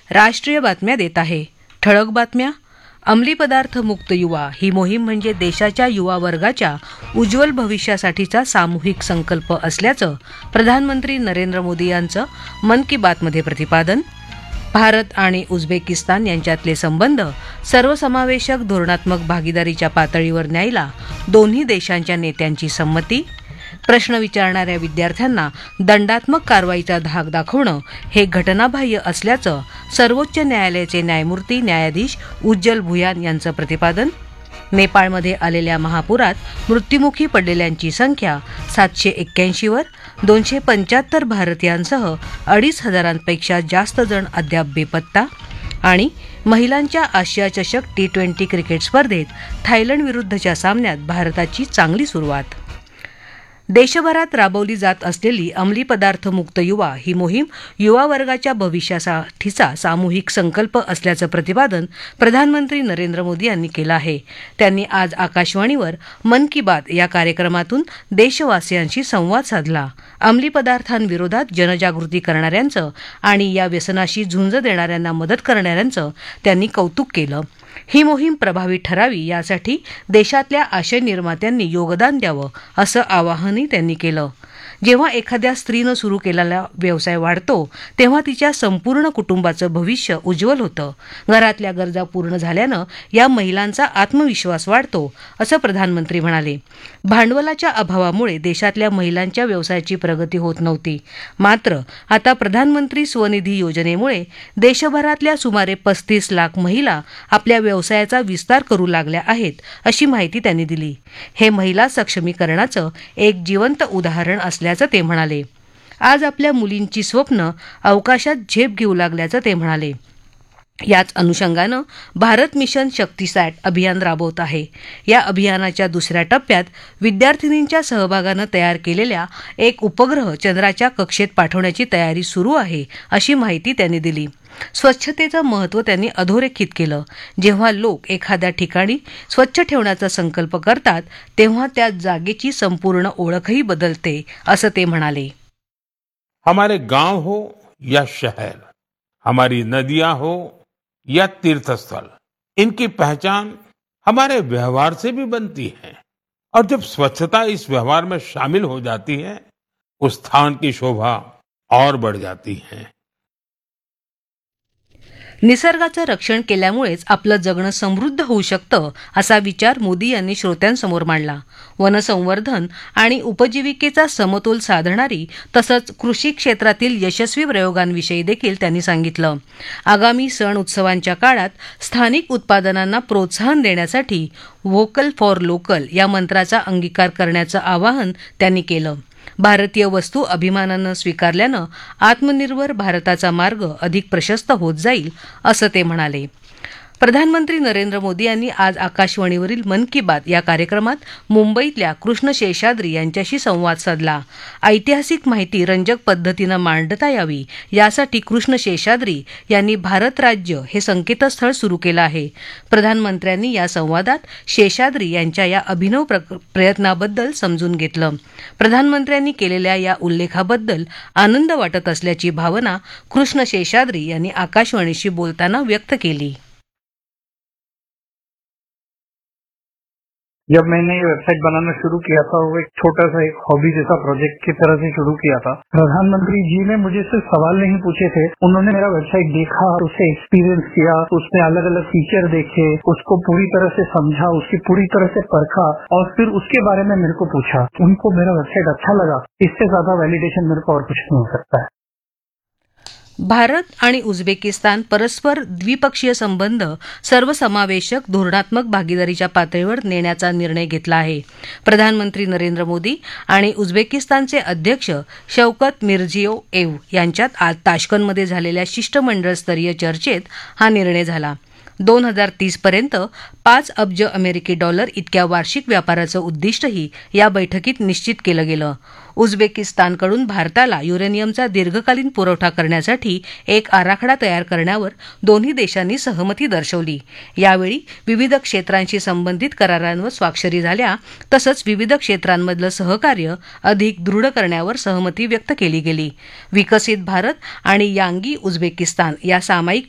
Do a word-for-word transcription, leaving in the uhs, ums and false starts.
राष्ट्रीय बातम्या देत आहे. ठळक बातम्या. अंमली पदार्थ मुक्त युवा ही मोहीम म्हणजे देशाच्या युवा वर्गाच्या उज्ज्वल भविष्यासाठीचा सामूहिक संकल्प असल्याचं प्रधानमंत्री नरेंद्र मोदी यांचं मन की बातमध्ये प्रतिपादन. भारत आणि उझबेकिस्तान यांच्यातले संबंध सर्वसमावेशक धोरणात्मक भागीदारीच्या पातळीवर न्यायला दोन्ही देशांच्या नेत्यांची संमती. प्रश्न विचारणाऱ्या विद्यार्थ्यांना दंडात्मक कारवाईचा धाक दाखवणं हे घटनाबाह्य असल्याचं सर्वोच्च न्यायालयाचे न्यायमूर्ती न्यायाधीश उज्ज्वल भुयान यांचं प्रतिपादन. नेपाळमध्ये आलेल्या महापुरात मृत्युमुखी पडलेल्यांची संख्या सातशे एक्क्याऐंशीवर, दोनशे पंच्याहत्तर भारतीयांसह अडीच हजारांपेक्षा जास्त जण अद्याप बेपत्ता. आणि महिलांच्या आशिया चषक टी ट्वेंटी क्रिकेट स्पर्धेत थायलंड विरुद्धच्या सामन्यात भारताची चांगली सुरुवात. देशभरात राबवली जात असलेली अंमली पदार्थ मुक्त युवा ही मोहीम युवा वर्गाच्या भविष्यासाठीचा सामूहिक संकल्प असल्याचं प्रतिपादन प्रधानमंत्री नरेंद्र मोदी यांनी केलं आहे. त्यांनी आज आकाशवाणीवर मन की बात या कार्यक्रमातून देशवासियांशी संवाद साधला. अंमली पदार्थांविरोधात जनजागृती करणाऱ्यांचं आणि या व्यसनाशी झुंज देणाऱ्यांना मदत करणाऱ्यांचं त्यांनी कौतुक केलं. ही मोहीम प्रभावी ठरावी यासाठी देशातल्या आशय निर्मात्यांनी योगदान द्यावं असं आवाहनही त्यांनी केलं. जेव्हा एखाद्या स्त्रीनं सुरू केलेला व्यवसाय वाढतो तेव्हा तिच्या संपूर्ण कुटुंबाचं भविष्य उज्ज्वल होतं. घरातल्या गरजा पूर्ण झाल्यानं या महिलांचा आत्मविश्वास वाढतो असं प्रधानमंत्री म्हणाले. भांडवलाच्या अभावामुळे देशातल्या महिलांच्या व्यवसायाची प्रगती होत नव्हती. मात्र आता प्रधानमंत्री स्वनिधी योजनेमुळे देशभरातल्या सुमारे पस्तीस लाख महिला आपल्या व्यवसायाचा विस्तार करू लागल्या आहेत अशी माहिती त्यांनी दिली. हे महिला सक्षमीकरणाचं एक जिवंत उदाहरण असल्याचं ते म्हणाले. आज आपल्या मुलींची स्वप्न अवकाशात झेप घेऊ लागल्याचं ते म्हणाले. याच अनुषंगानं भारत मिशन शक्तिसॅट अभियान राबवत आहे. या अभियानाच्या दुसऱ्या टप्प्यात विद्यार्थिनींच्या सहभागानं तयार केलेल्या एक उपग्रह चंद्राच्या कक्षेत पाठवण्याची तयारी सुरू आहे अशी माहिती त्यांनी दिली. स्वच्छतेचं महत्त्व त्यांनी अधोरेखित केलं. जेव्हा लोक एखाद्या ठिकाणी स्वच्छ ठेवण्याचा संकल्प करतात तेव्हा त्या जागेची संपूर्ण ओळखही बदलते असं ते म्हणाले. हमारे गांव हो या शहर, हमारी नदियां हो या तीर्थ स्थल, इनकी पहचान हमारे व्यवहार से भी बनती है. और जब स्वच्छता इस व्यवहार में शामिल हो जाती है उस स्थान की शोभा और बढ़ जाती है. निसर्गाचं रक्षण केल्यामुळेच आपलं जगणं समृद्ध होऊ शकतं असा विचार मोदी यांनी श्रोत्यांसमोर मांडला. वनसंवर्धन आणि उपजीविकेचा समतोल साधणारी तसंच कृषी क्षेत्रातील यशस्वी प्रयोगांविषयी देखील त्यांनी सांगितलं. आगामी सण उत्सवांच्या काळात स्थानिक उत्पादनांना प्रोत्साहन देण्यासाठी व्होकल फॉर लोकल या मंत्राचा अंगीकार करण्याचं आवाहन त्यांनी केलं. भारतीय वस्तू अभिमानानं स्वीकारल्यानं आत्मनिर्भर भारताचा मार्ग अधिक प्रशस्त होत जाईल असं ते म्हणाले. प्रधानमंत्री नरेंद्र मोदी यांनी आज आकाशवाणीवरील मन की बात या कार्यक्रमात मुंबईतल्या कृष्ण शेषाद्री यांच्याशी संवाद साधला. ऐतिहासिक माहिती रंजक पद्धतीनं मांडता यावी यासाठी कृष्ण शेषाद्री यांनी भारत राज्य हे संकेतस्थळ सुरू केलं आहे. प्रधानमंत्र्यांनी या संवादात शेषाद्री यांच्या या अभिनव प्रयत्नाबद्दल समजून घेतलं. प्रधानमंत्र्यांनी केलेल्या या उल्लेखाबद्दल आनंद वाटत असल्याची भावना कृष्ण शेषाद्री यांनी आकाशवाणीशी बोलताना व्यक्त केली. जब मैंने ये वेबसाइट बनाना शुरू किया था वो एक छोटा सा एक हॉबी जैसा प्रोजेक्ट की तरह से शुरू किया था. प्रधानमंत्री जी ने मुझे सिर्फ सवाल नहीं पूछे थे, उन्होंने मेरा वेबसाइट देखा, उसे एक्सपीरियंस किया, उसमें अलग अलग फीचर देखे, उसको पूरी तरह से समझा, उसकी पूरी तरह से परखा और फिर उसके बारे में मेरे को पूछा. उनको मेरा वेबसाइट अच्छा लगा. इससे ज्यादा वैलिडेशन मेरे को और कुछ नहीं हो सकता है. भारत आणि उझबेकिस्तान परस्पर द्विपक्षीय संबंध सर्वसमावेशक धोरणात्मक भागीदारीच्या पातळीवर नेण्याचा निर्णय घेतला आहे. प्रधानमंत्री नरेंद्र मोदी आणि उझबेकिस्तानचे अध्यक्ष शौकत मिरझियोयेव यांच्यात आज ताश्कंदमध्ये झालेल्या शिष्टमंडळस्तरीय चर्चेत हा निर्णय झाला. दोन हजार तीस पर्यंत पाच अब्ज अमेरिकी डॉलर इतक्या वार्षिक व्यापाराचं उद्दिष्टही या बैठकीत निश्चित केलं गेलं. उझबेकिस्तानकडून भारताला युरेनियमचा दीर्घकालीन पुरवठा करण्यासाठी एक आराखडा तयार करण्यावर दोन्ही देशांनी सहमती दर्शवली. यावेळी विविध क्षेत्रांशी संबंधित करारांवर स्वाक्षरी झाल्या तसंच विविध क्षेत्रांमधलं सहकार्य अधिक दृढ करण्यावर सहमती व्यक्त केली गेली. विकसित भारत आणि यांगी उझबेकिस्तान या सामायिक